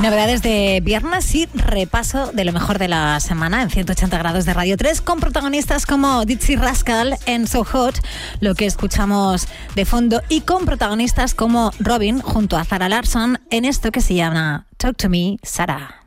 Novedades de viernes y repaso de lo mejor de la semana en 180 grados de Radio 3 con protagonistas como Dizzy Rascal en So Hot, lo que escuchamos de fondo, y con protagonistas como Robin junto a Zara Larsson en esto que se llama Talk to Me, Sarah.